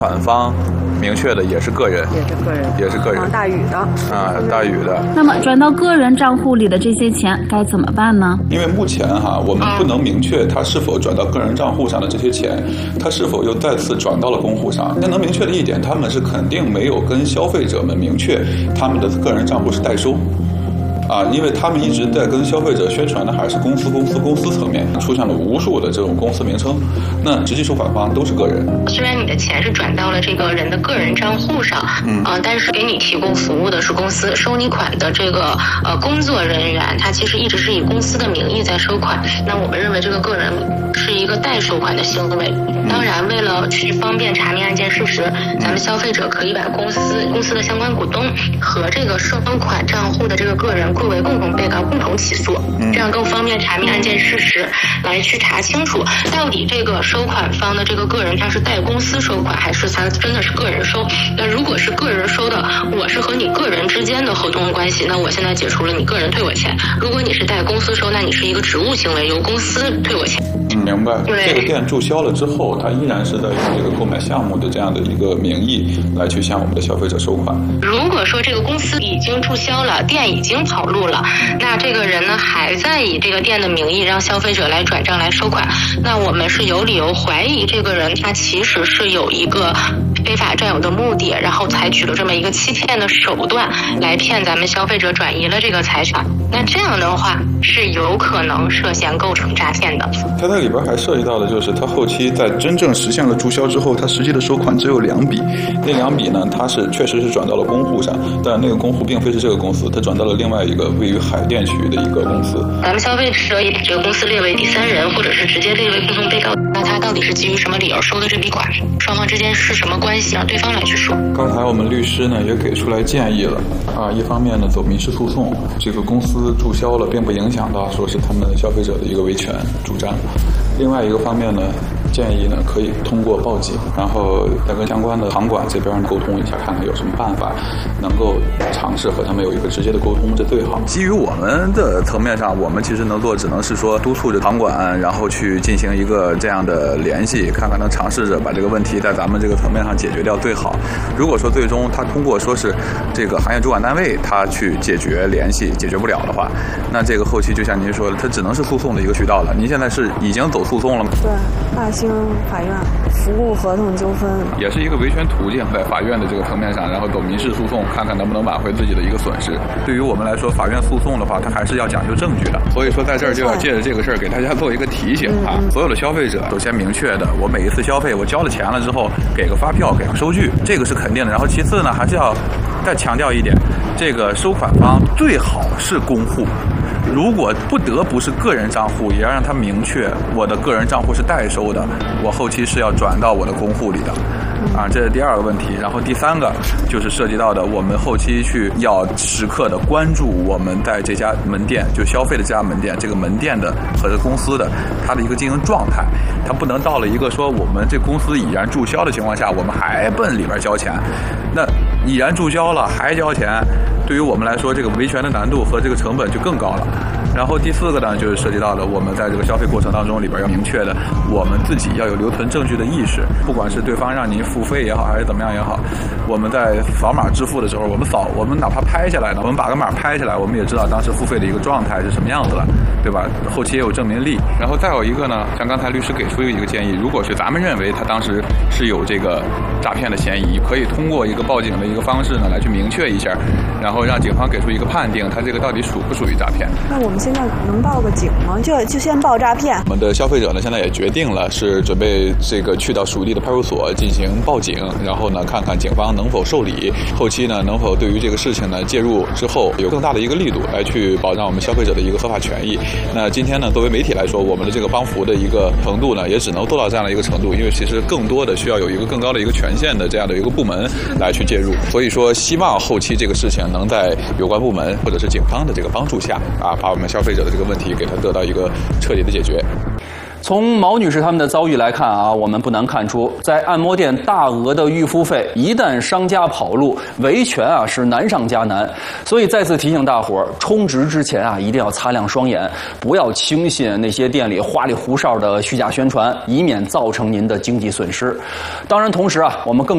款方明确的也是个人，也是个人， 大宇的啊，大宇的。 那么转到个人账户里的这些钱该怎么办呢？ 因为目前我们不能明确他是否转到个人账户上的这些钱，他是否又再次转到了公户上。但能明确的一点，他们是肯定没有跟消费者们明确他们的个人账户是代收。因为他们一直在跟消费者宣传的还是公司层面，出现了无数的这种公司名称，那实际收款方都是个人。 虽然你的钱是转到了这个人的个人账户上，但是给你提供服务的是公司，收你款的这个工作人员，他其实一直是以公司的名义在收款。那我们认为这个个人是一个代收款的行为。当然，为了去方便查明案件事实，咱们消费者可以把公司的相关股东和这个收款账户的这个个人作为共同被告共同起诉，这样更方便查明案件事实，来去查清楚到底这个收款方的这个个人他是代公司收款，还是他真的是个人收。那如果是个人收的，我是和你个人之间的合同关系，那我现在解除了你个人退我钱。如果你是代公司收，那你是一个职务行为，由公司退我钱。 明白。这个店注销了之后，他依然是在用这个购买项目的这样的一个名义来去向我们的消费者收款。 如果说这个公司已经注销了，店已经跑路了，那这个人呢还在以这个店的名义让消费者来转账来收款，那我们是有理由怀疑这个人他其实是有一个非法占有的目的，然后采取了这么一个欺骗的手段来骗咱们消费者转移了这个财产。那这样的话是有可能涉嫌构成诈骗的。 它在里边还涉及到的就是他后期在真正实现了注销之后，他实际的收款只有2笔，那2笔呢他是确实是转到了公户上，但那个公户并非是这个公司，他转到了另外一个位于海淀区的一个公司。 咱们消费者也把这个公司列为第三人，或者是直接列为共同被告，那他到底是基于什么理由收的这笔款？双方之间是什么关系？让对方来去说。 刚才我们律师呢也给出来建议了一方面呢走民事诉讼，这个公司注销了并不影响到说是他们消费者的一个维权主张。另外一个方面呢，建议呢可以通过报警，然后再跟相关的行管这边沟通一下，看看有什么办法能够尝试和他们有一个直接的沟通，这最好。基于我们的层面上，我们其实能做只能是说督促着行管，然后去进行一个这样的联系，看看能尝试着把这个问题在咱们这个层面上解决掉最好。如果说最终他通过说是这个行业主管单位他去解决联系解决不了的话，那这个后期就像您说的，它只能是诉讼的一个渠道了。您现在是已经走诉讼了吗？ 对，大兴法院服务合同纠纷也是一个维权途径，在法院的这个层面上，然后走民事诉讼，看看能不能挽回自己的一个损失。对于我们来说，法院诉讼的话，它还是要讲究证据的。所以说，在这儿就要借着这个事儿给大家做一个提醒所有的消费者首先明确的，我每一次消费我交了钱了之后，给个发票，给个收据，这个是肯定的。然后其次呢，还是要再强调一点，这个收款方最好是公户。如果不得不是个人账户，也要让他明确我的个人账户是代收的，我后期是要转到我的公户里的这是第二个问题。然后第三个就是涉及到的，我们后期去要时刻的关注我们在这家门店就消费的这家门店，这个门店的和这公司的它的一个经营状态，它不能到了一个说我们这公司已然注销的情况下，我们还奔里边交钱，那已然注销了还交钱，对于我们来说这个维权的难度和这个成本就更高了。然后第四个呢，就是涉及到了我们在这个消费过程当中里边要明确的，我们自己要有留存证据的意识，不管是对方让您付费也好，还是怎么样也好，我们在扫码支付的时候，我们哪怕拍下来呢，我们把个码拍下来，我们也知道当时付费的一个状态是什么样子了，对吧？后期也有证明力。然后再有一个呢，像刚才律师给出一个建议，如果是咱们认为他当时是有这个诈骗的嫌疑，可以通过一个报警的一个方式呢来去明确一下，然后让警方给出一个判定，他这个到底属不属于诈骗。 那我们现在能报个警吗？就先报诈骗。 我们的消费者呢，现在也决定了是准备这个去到属地的派出所进行报警，然后呢看看警方能否受理，后期呢能否对于这个事情呢介入之后有更大的一个力度来去保障我们消费者的一个合法权益。那今天呢，作为媒体来说，我们的这个帮扶的一个程度呢，也只能做到这样的一个程度，因为其实更多的需要有一个更高的一个权限的这样的一个部门来去介入。所以说，希望后期这个事情能在有关部门或者是警方的这个帮助下把我们消费者的这个问题给它得到一个彻底的解决。 从毛女士他们的遭遇来看我们不难看出，在按摩店大额的预付费，一旦商家跑路，维权是难上加难。所以再次提醒大伙儿，充值之前一定要擦亮双眼，不要轻信那些店里花里胡哨的虚假宣传，以免造成您的经济损失。当然，同时我们更